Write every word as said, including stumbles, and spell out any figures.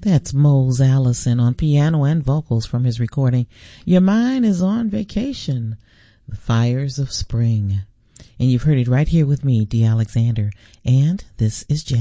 That's Mose Allison on piano and vocals from his recording, Your Mind is on Vacation, The Fires of Spring. And you've heard it right here with me, Dee Alexander, and this is Jazz.